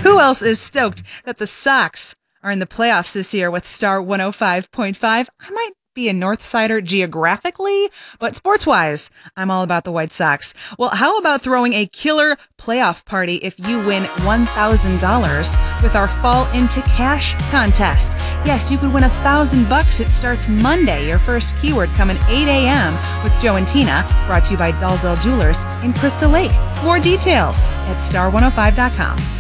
Who else is stoked that the Sox are in the playoffs this year with Star 105.5? I might be a North Sider geographically, but sports-wise, I'm all about the White Sox. Well, how about throwing a killer playoff party if you win $1,000 with our Fall into Cash contest? Yes, you could win $1,000. It starts Monday. Your first keyword coming 8 a.m. with Joe and Tina, brought to you by Dalzell Jewelers in Crystal Lake. More details at star105.com.